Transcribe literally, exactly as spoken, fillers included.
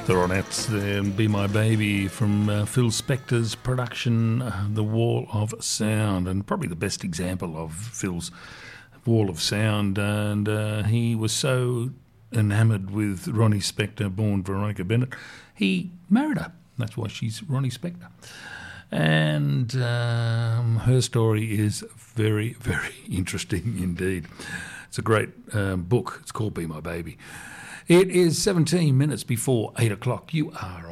The Ronettes there, and Be My Baby from uh, Phil Spector's production, uh, The Wall of Sound, and probably the best example of Phil's Wall of Sound. And uh, he was so enamoured with Ronnie Spector, born Veronica Bennett, he married her. That's why she's Ronnie Spector. And um, her story is very, very interesting indeed. It's a great um, book. It's called Be My Baby. It is seventeen minutes before eight o'clock. You are